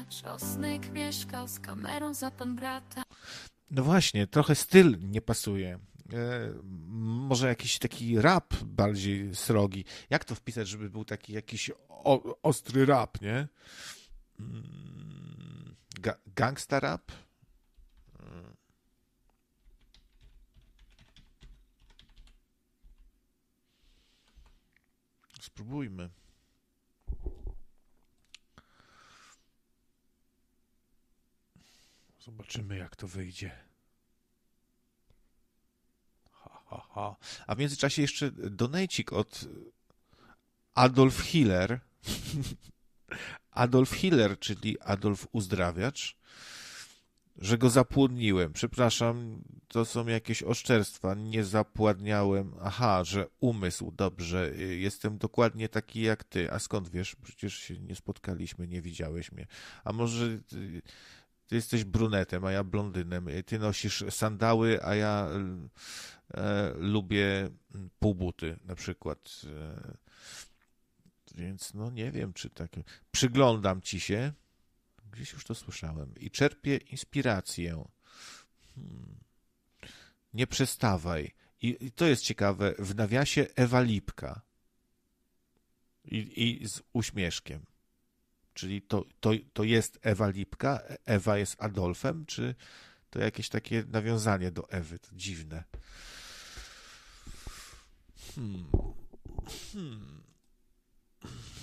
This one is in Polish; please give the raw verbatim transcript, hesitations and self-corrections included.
Czosnek mieszkał z kamerą za pan brata. No właśnie, trochę styl nie pasuje. E, może jakiś taki rap bardziej srogi. Jak to wpisać, żeby był taki jakiś o, ostry rap, nie? Mm, Ga gangsta rap? Mm. Spróbujmy. Zobaczymy, jak to wyjdzie. Ha, ha, ha. A w międzyczasie jeszcze donejcik od Adolf Hiller. Adolf Hiller, czyli Adolf Uzdrawiacz, że go zapłodniłem. Przepraszam, to są jakieś oszczerstwa. Nie zapładniałem. Aha, że umysł. Dobrze, jestem dokładnie taki jak ty. A skąd wiesz? Przecież się nie spotkaliśmy, nie widziałeś mnie. A może ty, ty jesteś brunetem, a ja blondynem. Ty nosisz sandały, a ja e, lubię półbuty na przykład. E, więc no nie wiem, czy tak. Przyglądam ci się. Gdzieś już to słyszałem. I czerpię inspirację. Hmm. Nie przestawaj. I, I to jest ciekawe. W nawiasie Ewa Lipka. I, i z uśmieszkiem. Czyli to, to, to jest Ewa Lipka? Ewa jest Adolfem? Czy to jakieś takie nawiązanie do Ewy? To dziwne. Hmm. Hmm.